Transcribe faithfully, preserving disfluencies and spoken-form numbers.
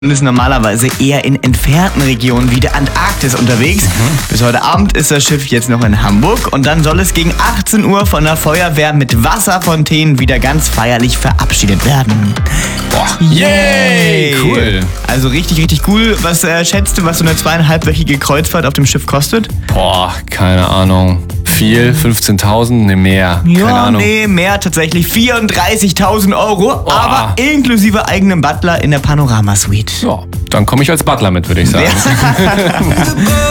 und ist normalerweise eher in entfernten Regionen wie der Antarktis unterwegs. Mhm. Bis heute Abend ist das Schiff jetzt noch in Hamburg und dann soll es gegen achtzehn Uhr von der Feuerwehr mit Wasserfontänen wieder ganz feierlich verabschiedet werden. Boah, yay! Cool. Also richtig, richtig cool. Was äh, schätzt du, was so eine zweieinhalbwöchige Kreuzfahrt auf dem Schiff kostet? Boah, keine Ahnung. Viel? fünfzehntausend? Ne, mehr. Keine Ja, Ahnung. nee, mehr tatsächlich. vierunddreißigtausend Euro, Boah. aber inklusive eigenem Butler in der Panorama-Suite. Ja, dann komme ich als Butler mit, würde ich sagen. Ja.